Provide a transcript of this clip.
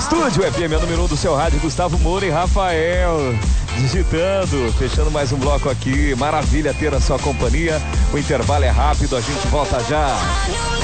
Estúdio FM, número 1 do seu rádio, Gustavo Moura e Rafael digitando, fechando mais um bloco aqui. Maravilha ter a sua companhia. O intervalo é rápido, a gente volta já.